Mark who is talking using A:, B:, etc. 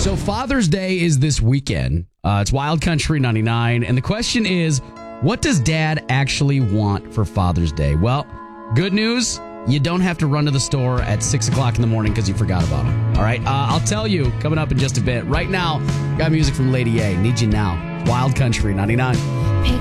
A: So Father's Day is this weekend. It's Wild Country 99. And the question is, what does Dad actually want for Father's Day? Well, good news, you don't have to run to the store at 6 o'clock in the morning because you forgot about him. All right, I'll tell you coming up in just a bit. Right now, got music from Lady A. Need You Now. Wild Country 99.